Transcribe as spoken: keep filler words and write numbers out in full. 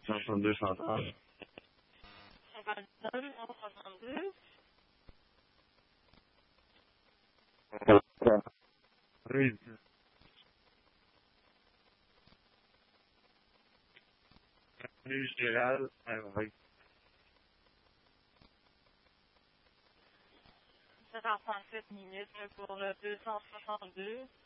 cent soixante-deux, cent trente. cent vingt-neuf, cent soixante-deux. Oui. Avenue Gérald, oui. sept heures trente-sept minutes pour le deux cent soixante-deux.